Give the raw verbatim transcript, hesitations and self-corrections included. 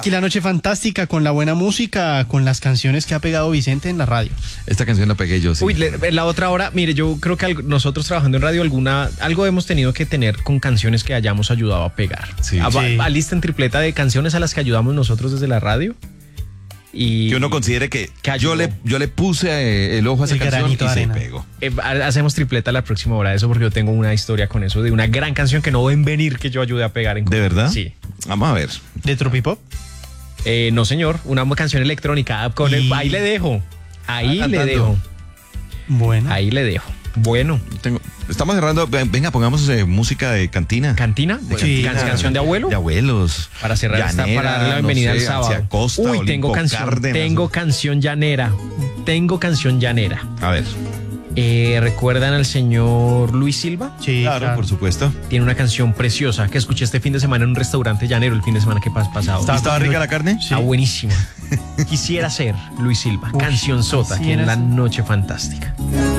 aquí la noche fantástica con la buena música, con las canciones que ha pegado Vicente en la radio. Esta canción la pegué yo, sí. Uy, le- la otra hora, mire, yo creo que algo- nosotros trabajando en radio alguna, algo hemos tenido que tener con canciones que hayamos ayudado a pegar. Sí. A- Sí. Alisten tripleta de canciones a las que ayudamos nosotros desde la radio. Y Que uno considere que Que yo ayudó. le, yo le puse eh, el ojo a esa El canción y granito de se arena. pegó. eh, ha- hacemos tripleta la próxima hora de eso porque yo tengo una historia con eso de una gran canción que no ven venir que yo ayude a pegar en ¿De verdad? Sí. Vamos a ver. ¿De Tropipop? Eh, no, señor, una canción electrónica. Con el- Y- ahí le dejo. Ahí Ah, le cantando. dejo. Bueno. Ahí le dejo. Bueno, Tengo, estamos cerrando. Ven- Venga, pongamos eh, música de cantina. ¿cantina? Sí. Can- ¿Canción de abuelo? De abuelos. Para cerrar esta, Llanera, para darle la no bienvenida sé, al sábado. García Costa, Uy, Olimpo tengo canción, Cárdenas. tengo canción llanera. Tengo canción llanera. A ver. Eh, ¿Recuerdan al señor Luis Silva? Sí, Claro, por supuesto. Tiene una canción preciosa que escuché este fin de semana en un restaurante llanero, el fin de semana que pas- pasado. Está- ¿Estaba rica la carne? Está buenísima. Quisiera ser Luis Silva, Uy, canción sota aquí en quisiera la ser. noche fantástica.